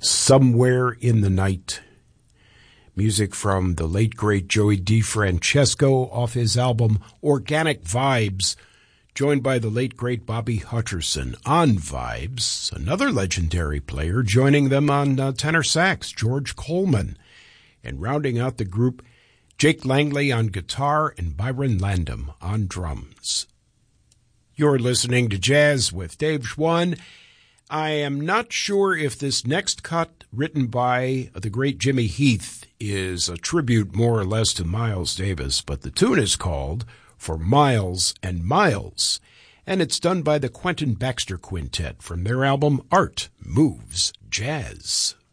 Somewhere in the Night. Music from the late, great Joey DeFrancesco off his album Organic Vibes, joined by the late, great Bobby Hutcherson on Vibes, another legendary player, joining them on tenor sax, George Coleman, and rounding out the group, Jake Langley on guitar and Byron Landam on drums. You're listening to Jazz with Dave Schwann. I am not sure if this next cut, written by the great Jimmy Heath, is a tribute more or less to Miles Davis, but the tune is called For Miles and Miles, and it's done by the Quentin Baxter Quintet from their album Art Moves Jazz.